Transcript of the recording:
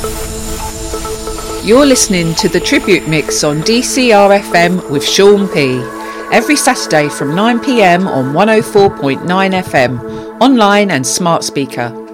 You're listening to the Tribute Mix on DCR-FM with Sean P. Every Saturday from 9 p.m. on 104.9 FM, online and smart speaker.